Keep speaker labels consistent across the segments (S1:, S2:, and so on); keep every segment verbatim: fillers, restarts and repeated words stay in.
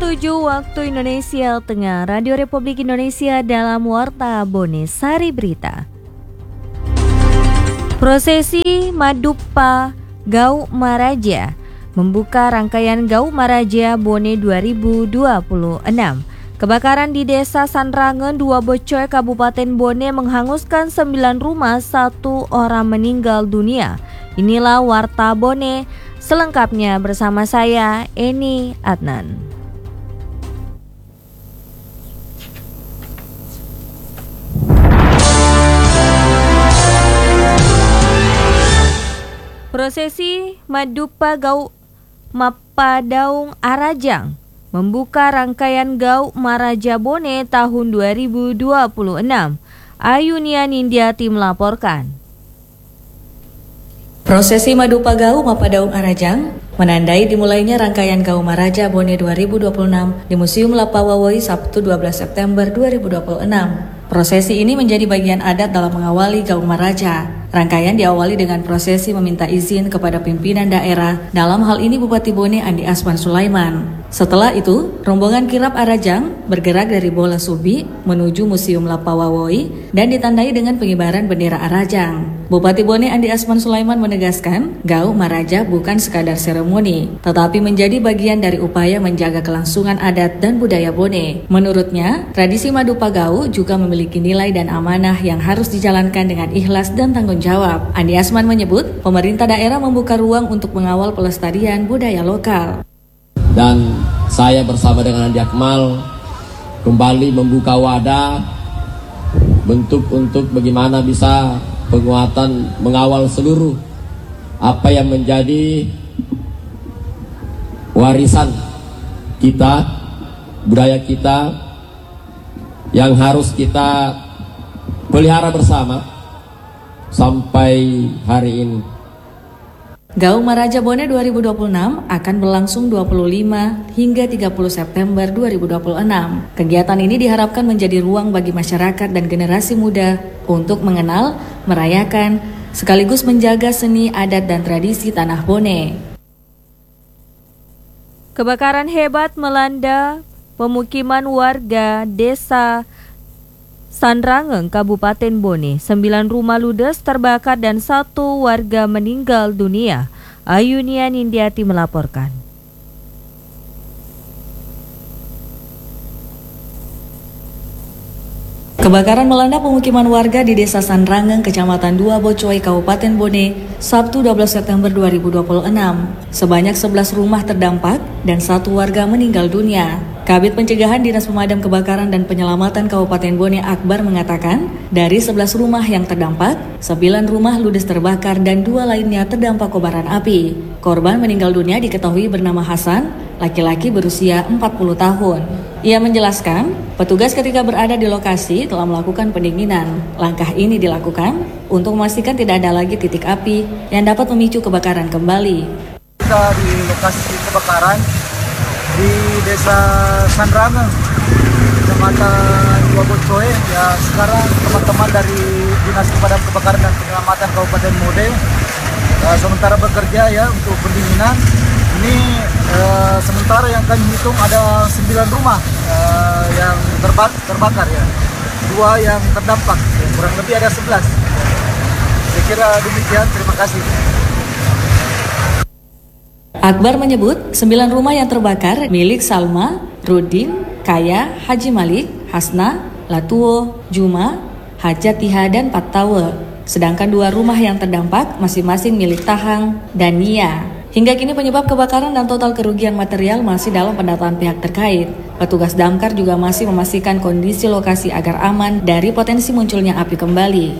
S1: tujuh waktu Indonesia Tengah, Radio Republik Indonesia dalam Warta Bone Sari Berita. Prosesi Madupa Gau Maraja membuka rangkaian Gau Maraja Bone dua ribu dua puluh enam. Kebakaran di Desa Sanrangen, Dua Bocoy, Kabupaten Bone menghanguskan sembilan rumah, satu orang meninggal dunia. Inilah Warta Bone selengkapnya bersama saya, Eni Adnan. Prosesi Madupa Gau Mapadaung Arajang membuka rangkaian Gau Maraja Bone tahun dua ribu dua puluh enam. Ayunia Nindiati melaporkan.
S2: Prosesi Madupa Gau Mapadaung Arajang menandai dimulainya rangkaian Gau Maraja Bone dua ribu dua puluh enam di Museum Lapawawoi Sabtu dua belas September dua ribu dua puluh enam. Prosesi ini menjadi bagian adat dalam mengawali Gau Maraja. Rangkaian diawali dengan prosesi meminta izin kepada pimpinan daerah, dalam hal ini Bupati Bone Andi Asman Sulaiman. Setelah itu, rombongan kirap Arajang bergerak dari Bola Subi menuju Museum Lapawawoi dan ditandai dengan pengibaran bendera Arajang. Bupati Bone Andi Asman Sulaiman menegaskan, Gau Maraja bukan sekadar seremoni, tetapi menjadi bagian dari upaya menjaga kelangsungan adat dan budaya Bone. Menurutnya, tradisi Madupa Gau juga memiliki nilai dan amanah yang harus dijalankan dengan ikhlas dan tanggung jawab. Andi Asman menyebut, pemerintah daerah membuka ruang untuk mengawal pelestarian budaya lokal.
S3: Dan saya bersama dengan Andi Akmal kembali membuka wadah bentuk untuk bagaimana bisa penguatan mengawal seluruh apa yang menjadi warisan kita, budaya kita yang harus kita pelihara bersama sampai hari ini.
S2: Gau Maraja Bone dua ribu dua puluh enam akan berlangsung dua puluh lima hingga tiga puluh September dua ribu dua puluh enam. Kegiatan ini diharapkan menjadi ruang bagi masyarakat dan generasi muda untuk mengenal, merayakan, sekaligus menjaga seni, adat, dan tradisi tanah Bone.
S1: Kebakaran hebat melanda pemukiman warga Desa Sanrangen, Kabupaten Bone. Sembilan rumah ludes terbakar dan satu warga meninggal dunia. Ayunia Nindiati melaporkan.
S2: Kebakaran melanda pemukiman warga di Desa Sanrangen, Kecamatan Dua Bocoy, Kabupaten Bone, Sabtu dua belas September dua ribu dua puluh enam. Sebanyak sebelas rumah terdampak dan satu warga meninggal dunia. Kabid Pencegahan Dinas Pemadam Kebakaran dan Penyelamatan Kabupaten Bone Akbar mengatakan, dari sebelas rumah yang terdampak, sembilan rumah ludes terbakar dan dua lainnya terdampak kobaran api. Korban meninggal dunia diketahui bernama Hasan, laki-laki berusia empat puluh tahun. Ia menjelaskan, petugas ketika berada di lokasi telah melakukan pendinginan. Langkah ini dilakukan untuk memastikan tidak ada lagi titik api yang dapat memicu kebakaran kembali.
S4: Kita di lokasi kebakaran di Desa Sanrangen, Kecamatan Dua Bocoy. Ya, sekarang teman-teman dari Dinas Pemadam Kebakaran dan Penyelamatan Kabupaten Bone uh, sementara bekerja ya untuk pendinginan. Ini uh, sementara yang kami hitung ada sembilan rumah uh, yang terbak terbakar ya, dua yang terdampak, ya, kurang lebih ada sebelas. Saya kira demikian, terima kasih.
S2: Akbar menyebut sembilan rumah yang terbakar milik Salma, Rudin, Kaya, Haji Malik, Hasna, Latuo, Juma, Hajat Tiha, dan Pattawe. Sedangkan dua rumah yang terdampak masing-masing milik Tahang dan Nia. Hingga kini penyebab kebakaran dan total kerugian material masih dalam pendataan pihak terkait. Petugas damkar juga masih memastikan kondisi lokasi agar aman dari potensi munculnya api kembali.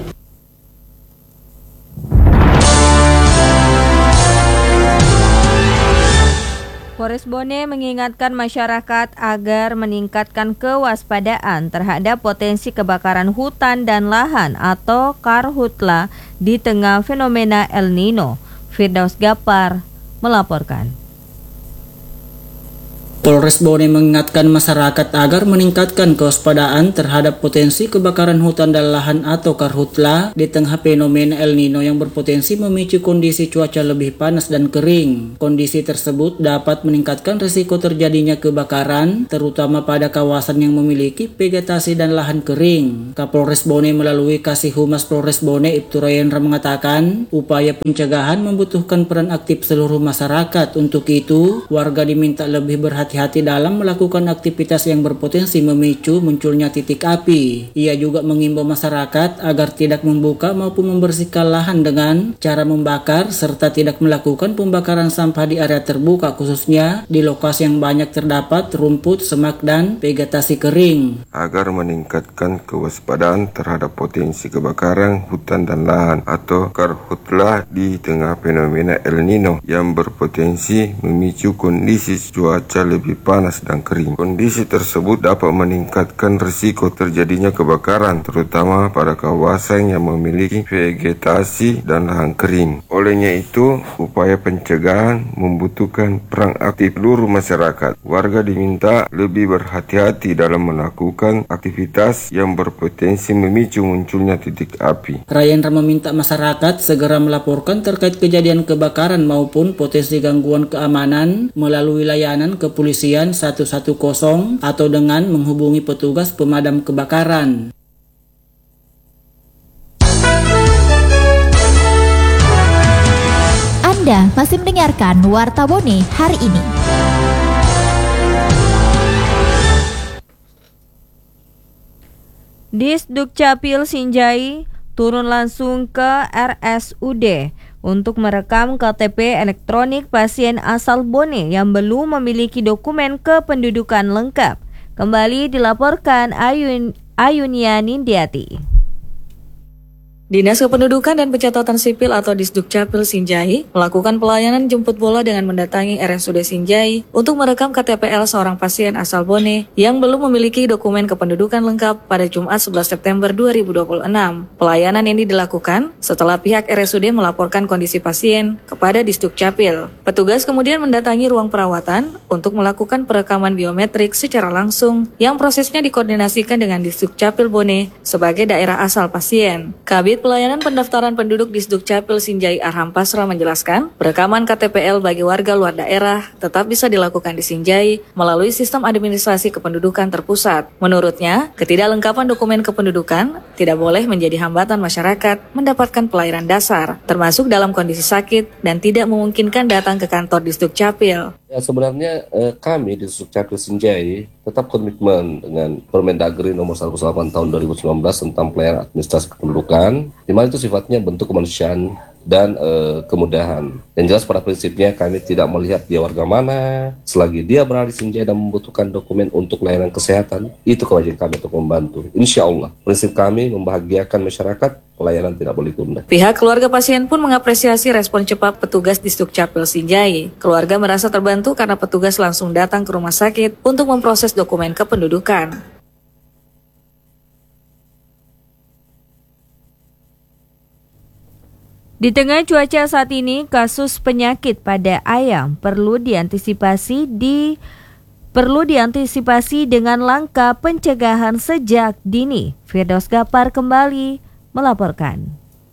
S1: Polres Bone mengingatkan masyarakat agar meningkatkan kewaspadaan terhadap potensi kebakaran hutan dan lahan atau karhutla di tengah fenomena El Nino. Firdaus Gapar melaporkan.
S5: Kapolres Bone mengingatkan masyarakat agar meningkatkan kewaspadaan terhadap potensi kebakaran hutan dan lahan atau karhutla di tengah fenomena El Nino yang berpotensi memicu kondisi cuaca lebih panas dan kering. Kondisi tersebut dapat meningkatkan risiko terjadinya kebakaran, terutama pada kawasan yang memiliki vegetasi dan lahan kering. Kapolres Bone melalui Kasih Humas Polres Bone Ibtu Rayendra mengatakan, upaya pencegahan membutuhkan peran aktif seluruh masyarakat. Untuk itu, warga diminta lebih berhati-hati dalam melakukan aktivitas yang berpotensi memicu munculnya titik api. Ia juga mengimbau masyarakat agar tidak membuka maupun membersihkan lahan dengan cara membakar serta tidak melakukan pembakaran sampah di area terbuka, khususnya di lokasi yang banyak terdapat rumput, semak, dan vegetasi kering.
S6: Agar meningkatkan kewaspadaan terhadap potensi kebakaran hutan dan lahan atau karhutla di tengah fenomena El Nino yang berpotensi memicu kondisi cuaca lebih panas dan kering. Kondisi tersebut dapat meningkatkan risiko terjadinya kebakaran, terutama pada kawasan yang memiliki vegetasi dan lahan kering. Olehnya itu, upaya pencegahan membutuhkan peran aktif seluruh masyarakat. Warga diminta lebih berhati-hati dalam melakukan aktivitas yang berpotensi memicu munculnya titik api.
S5: Rayendra meminta masyarakat segera melaporkan terkait kejadian kebakaran maupun potensi gangguan keamanan melalui layanan kepolisian satu satu nol atau dengan menghubungi petugas pemadam kebakaran.
S7: Anda masih mendengarkan Warta Bone hari ini.
S1: Disduk Capil Sinjai turun langsung ke R S U D untuk merekam K T P elektronik pasien asal Bone yang belum memiliki dokumen kependudukan lengkap. Kembali dilaporkan Ayun Ayunia Nindiati.
S2: Dinas Kependudukan dan Pencatatan Sipil atau Disduk Capil Sinjai melakukan pelayanan jemput bola dengan mendatangi R S U D Sinjai untuk merekam K T P L seorang pasien asal Bone yang belum memiliki dokumen kependudukan lengkap pada Jumat sebelas September dua ribu dua puluh enam. Pelayanan ini dilakukan setelah pihak R S U D melaporkan kondisi pasien kepada Disduk Capil. Petugas kemudian mendatangi ruang perawatan untuk melakukan perekaman biometrik secara langsung yang prosesnya dikoordinasikan dengan Disduk Capil Bone sebagai daerah asal pasien. Kabid Pelayanan Pendaftaran Penduduk Disduk Capil Sinjai Arham Pasra menjelaskan, perekaman K T P L bagi warga luar daerah tetap bisa dilakukan di Sinjai melalui sistem administrasi kependudukan terpusat. Menurutnya, ketidaklengkapan dokumen kependudukan tidak boleh menjadi hambatan masyarakat mendapatkan pelayanan dasar, termasuk dalam kondisi sakit dan tidak memungkinkan datang ke kantor Disduk Capil.
S8: Ya, sebenarnya eh, kami di Disduk Capil Sinjai tetap komitmen dengan Permendagri nomor seratus delapan tahun dua ribu sembilan belas tentang pelayanan administrasi kependudukan, di mana itu sifatnya bentuk kemanusiaan dan e, kemudahan. Yang jelas pada prinsipnya kami tidak melihat dia warga mana, selagi dia berada di Sinjai dan membutuhkan dokumen untuk layanan kesehatan, itu kewajiban kami untuk membantu. Insya Allah, prinsip kami membahagiakan masyarakat, pelayanan tidak boleh tunda.
S2: Pihak keluarga pasien pun mengapresiasi respon cepat petugas Disduk Capil Sinjai. Keluarga merasa terbantu karena petugas langsung datang ke rumah sakit untuk memproses dokumen kependudukan.
S1: Di tengah cuaca saat ini, kasus penyakit pada ayam perlu diantisipasi di perlu diantisipasi dengan langkah pencegahan sejak dini. Firdaus Gapar kembali melaporkan.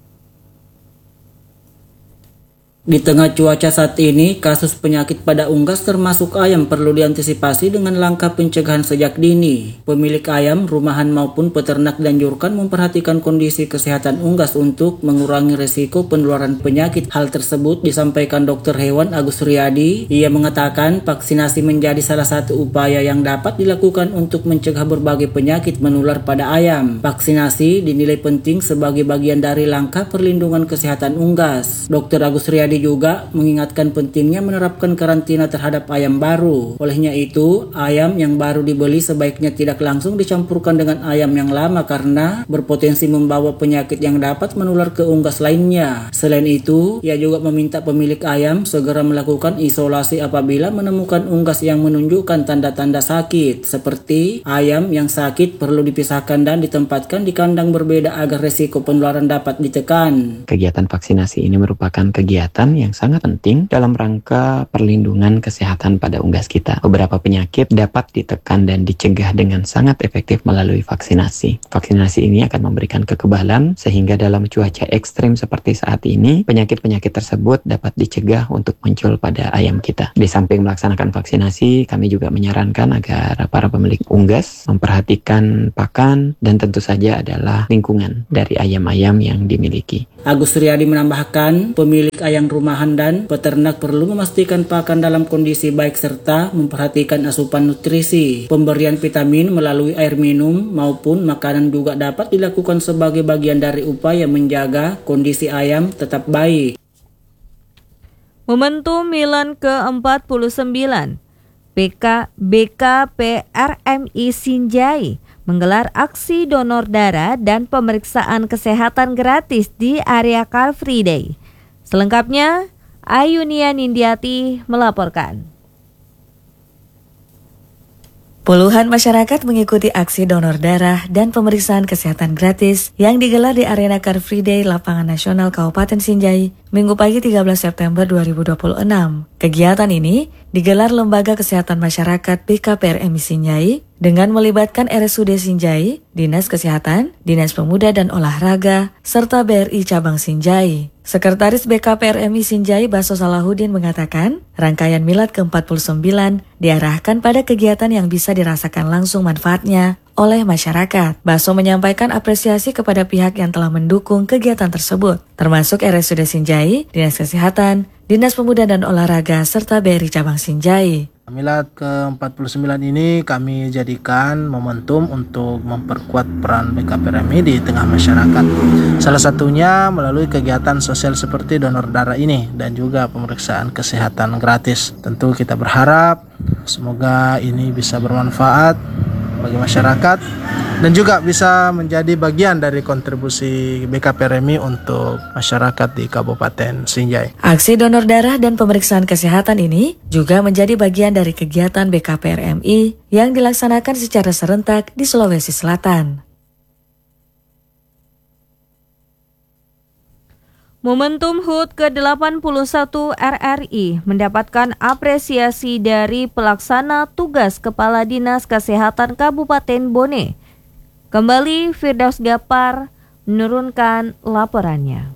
S5: Di tengah cuaca saat ini, kasus penyakit pada unggas termasuk ayam perlu diantisipasi dengan langkah pencegahan sejak dini. Pemilik ayam, rumahan maupun peternak dianjurkan memperhatikan kondisi kesehatan unggas untuk mengurangi risiko penularan penyakit. Hal tersebut disampaikan dokter hewan Agus Riyadi. Ia mengatakan vaksinasi menjadi salah satu upaya yang dapat dilakukan untuk mencegah berbagai penyakit menular pada ayam. Vaksinasi dinilai penting sebagai bagian dari langkah perlindungan kesehatan unggas. dokter Agus Riyadi juga mengingatkan pentingnya menerapkan karantina terhadap ayam baru. Olehnya itu, ayam yang baru dibeli sebaiknya tidak langsung dicampurkan dengan ayam yang lama karena berpotensi membawa penyakit yang dapat menular ke unggas lainnya. Selain itu, ia juga meminta pemilik ayam segera melakukan isolasi apabila menemukan unggas yang menunjukkan tanda-tanda sakit, seperti ayam yang sakit perlu dipisahkan dan ditempatkan di kandang berbeda agar risiko penularan dapat ditekan.
S9: Kegiatan vaksinasi ini merupakan kegiatan kesehatan yang sangat penting dalam rangka perlindungan kesehatan pada unggas kita. Beberapa penyakit dapat ditekan dan dicegah dengan sangat efektif melalui vaksinasi. Vaksinasi ini akan memberikan kekebalan sehingga dalam cuaca ekstrim seperti saat ini, penyakit-penyakit tersebut dapat dicegah untuk muncul pada ayam kita. Di samping melaksanakan vaksinasi, kami juga menyarankan agar para pemilik unggas memperhatikan pakan dan tentu saja adalah lingkungan dari ayam-ayam yang dimiliki.
S5: Agus Riyadi menambahkan, pemilik ayam rumahan dan peternak perlu memastikan pakan dalam kondisi baik serta memperhatikan asupan nutrisi. Pemberian vitamin melalui air minum maupun makanan juga dapat dilakukan sebagai bagian dari upaya menjaga kondisi ayam tetap baik.
S1: Momentum Milan ke empat puluh sembilan, B K P R M I Sinjai menggelar aksi donor darah dan pemeriksaan kesehatan gratis di area Car Free Day. Selengkapnya, Ayunia Nindiati melaporkan.
S2: Puluhan masyarakat mengikuti aksi donor darah dan pemeriksaan kesehatan gratis yang digelar di Arena Car Free Day Lapangan Nasional Kabupaten Sinjai, Minggu pagi tiga belas September dua ribu dua puluh enam. Kegiatan ini digelar Lembaga Kesehatan Masyarakat B K P R M I Sinjai dengan melibatkan R S U D Sinjai, Dinas Kesehatan, Dinas Pemuda dan Olahraga, serta B R I Cabang Sinjai. Sekretaris B K P R M I Sinjai Baso Salahuddin mengatakan, rangkaian milad ke empat puluh sembilan diarahkan pada kegiatan yang bisa dirasakan langsung manfaatnya oleh masyarakat. Baso menyampaikan apresiasi kepada pihak yang telah mendukung kegiatan tersebut, termasuk R S U D Sinjai, Dinas Kesehatan, Dinas Pemuda dan Olahraga, serta B R I Cabang Sinjai.
S10: Milad ke empat puluh sembilan ini kami jadikan momentum untuk memperkuat peran B K P R M I di tengah masyarakat. Salah satunya melalui kegiatan sosial seperti donor darah ini dan juga pemeriksaan kesehatan gratis. Tentu kita berharap semoga ini bisa bermanfaat bagi masyarakat dan juga bisa menjadi bagian dari kontribusi B K P R M I untuk masyarakat di Kabupaten Sinjai.
S2: Aksi donor darah dan pemeriksaan kesehatan ini juga menjadi bagian dari kegiatan B K P R M I yang dilaksanakan secara serentak di Sulawesi Selatan.
S1: Momentum H U T ke delapan puluh satu R R I mendapatkan apresiasi dari pelaksana tugas Kepala Dinas Kesehatan Kabupaten Bone. Kembali Firdaus Gapar menurunkan laporannya.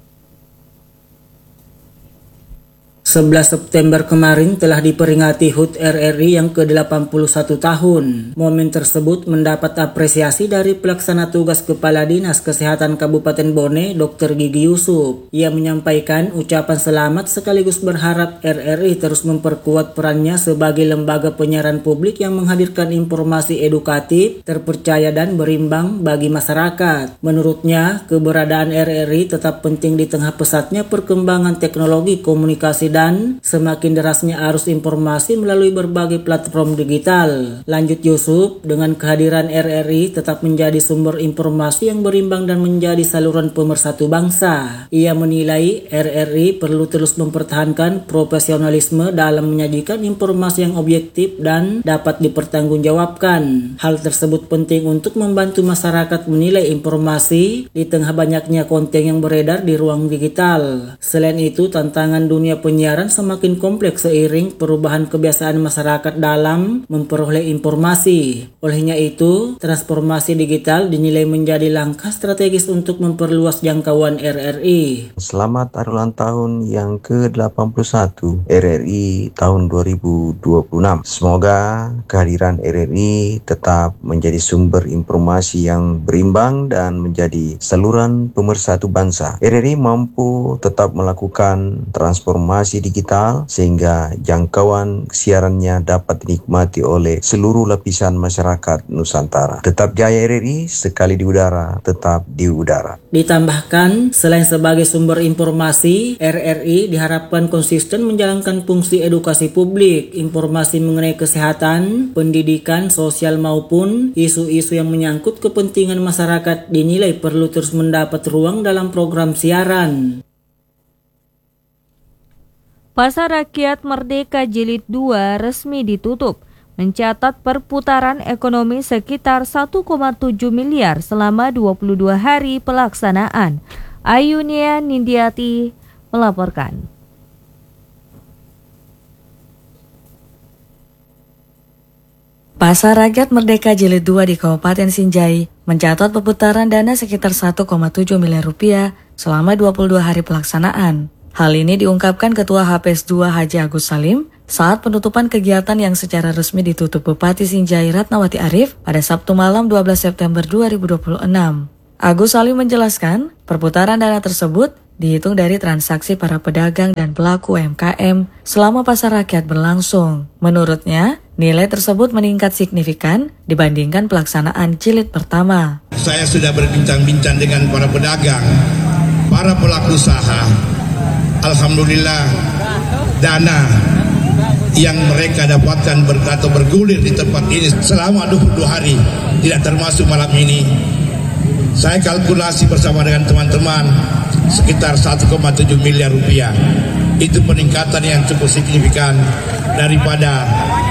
S5: sebelas September kemarin telah diperingati H U T R R I yang ke delapan puluh satu tahun. Momen tersebut mendapat apresiasi dari pelaksana tugas Kepala Dinas Kesehatan Kabupaten Bone, Dokter Gigi Yusuf. Ia menyampaikan ucapan selamat sekaligus berharap R R I terus memperkuat perannya sebagai lembaga penyiaran publik yang menghadirkan informasi edukatif, terpercaya dan berimbang bagi masyarakat. Menurutnya, keberadaan R R I tetap penting di tengah pesatnya perkembangan teknologi komunikasi dan dan semakin derasnya arus informasi melalui berbagai platform digital. Lanjut Yusuf, dengan kehadiran R R I tetap menjadi sumber informasi yang berimbang dan menjadi saluran pemersatu bangsa. Ia menilai R R I perlu terus mempertahankan profesionalisme dalam menyajikan informasi yang objektif dan dapat dipertanggungjawabkan. Hal tersebut penting untuk membantu masyarakat menilai informasi di tengah banyaknya konten yang beredar di ruang digital. Selain itu, tantangan dunia penyiaran semakin kompleks seiring perubahan kebiasaan masyarakat dalam memperoleh informasi. Olehnya itu, transformasi digital dinilai menjadi langkah strategis untuk memperluas jangkauan R R I.
S11: Selamat hari ulang tahun yang ke delapan puluh satu R R I tahun dua ribu dua puluh enam. Semoga kehadiran R R I tetap menjadi sumber informasi yang berimbang dan menjadi saluran pemersatu bangsa. R R I mampu tetap melakukan transformasi digital sehingga jangkauan siarannya dapat dinikmati oleh seluruh lapisan masyarakat Nusantara. Tetap jaya R R I, sekali di udara, tetap di udara.
S5: Ditambahkan, selain sebagai sumber informasi, R R I diharapkan konsisten menjalankan fungsi edukasi publik, informasi mengenai kesehatan, pendidikan, sosial maupun isu-isu yang menyangkut kepentingan masyarakat dinilai perlu terus mendapat ruang dalam program siaran.
S1: Pasar Rakyat Merdeka Jilid dua resmi ditutup, mencatat perputaran ekonomi sekitar satu koma tujuh miliar selama dua puluh dua hari pelaksanaan. Ayunia Nindiati melaporkan.
S2: Pasar Rakyat Merdeka Jilid dua di Kabupaten Sinjai mencatat perputaran dana sekitar satu koma tujuh miliar rupiah selama dua puluh dua hari pelaksanaan. Hal ini diungkapkan Ketua H P S dua Haji Agus Salim saat penutupan kegiatan yang secara resmi ditutup Bupati Sinjai Ratnawati Arif pada Sabtu malam dua belas September dua ribu dua puluh enam. Agus Salim menjelaskan, perputaran dana tersebut dihitung dari transaksi para pedagang dan pelaku U M K M selama pasar rakyat berlangsung. Menurutnya, nilai tersebut meningkat signifikan dibandingkan pelaksanaan jilid pertama.
S12: Saya sudah berbincang-bincang dengan para pedagang, para pelaku usaha. Alhamdulillah, dana yang mereka dapatkan ber, atau bergulir di tempat ini selama dua puluh dua hari, tidak termasuk malam ini. Saya kalkulasi bersama dengan teman-teman sekitar satu koma tujuh miliar rupiah. Itu peningkatan yang cukup signifikan daripada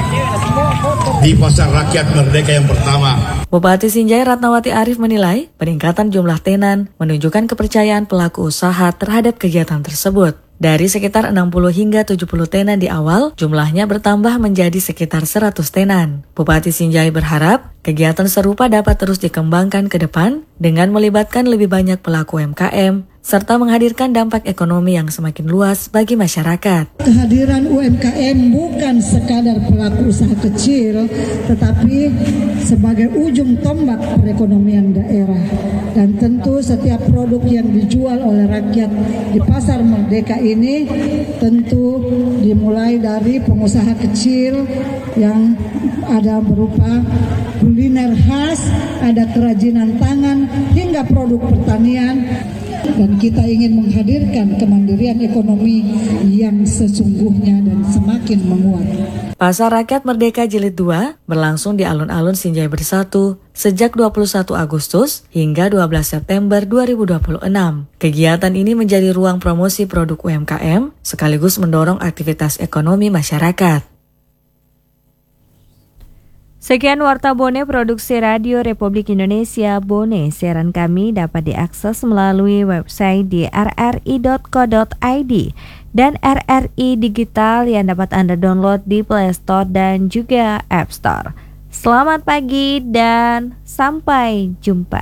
S12: di pasar rakyat Merdeka yang pertama.
S2: Bupati Sinjai Ratnawati Arif menilai peningkatan jumlah tenan menunjukkan kepercayaan pelaku usaha terhadap kegiatan tersebut. Dari sekitar enam puluh hingga tujuh puluh tenan di awal, jumlahnya bertambah menjadi sekitar seratus tenan. Bupati Sinjai berharap kegiatan serupa dapat terus dikembangkan ke depan dengan melibatkan lebih banyak pelaku U M K M serta menghadirkan dampak ekonomi yang semakin luas bagi masyarakat.
S13: Kehadiran U M K M bukan sekadar pelaku usaha kecil, tetapi sebagai ujung tombak perekonomian daerah. Dan tentu setiap produk yang dijual oleh rakyat di Pasar Merdeka ini tentu dimulai dari pengusaha kecil yang ada berupa kuliner khas, ada kerajinan tangan, hingga produk pertanian. Dan kita ingin menghadirkan kemandirian ekonomi yang sesungguhnya dan semakin menguat.
S2: Pasar Rakyat Merdeka Jilid dua berlangsung di alun-alun Sinjai Bersatu sejak dua puluh satu Agustus hingga dua belas September dua ribu dua puluh enam. Kegiatan ini menjadi ruang promosi produk U M K M sekaligus mendorong aktivitas ekonomi masyarakat.
S1: Sekian Warta Bone Produksi Radio Republik Indonesia Bone. Siaran kami dapat diakses melalui website di r r i dot co dot i d dan R R I Digital yang dapat Anda download di Play Store dan juga App Store. Selamat pagi dan sampai jumpa.